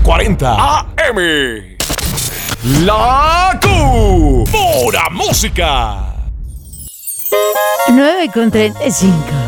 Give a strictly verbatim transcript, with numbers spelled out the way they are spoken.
cuarenta A M. La Q. Pura música. nueve con treinta y cinco.